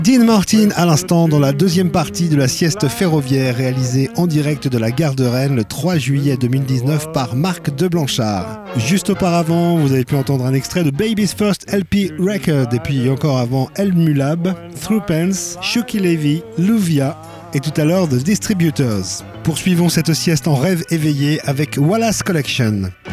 Dean Martin à l'instant dans la deuxième partie de la sieste ferroviaire réalisée en direct de la gare de Rennes le 3 juillet 2019 par Marc de Blanchard. Juste auparavant, vous avez pu entendre un extrait de Baby's First LP Record et puis encore avant El Mulab, Through Pence, Shuki Levy, Luvia et tout à l'heure The Distributors. Poursuivons cette sieste en rêve éveillé avec Wallace Collection.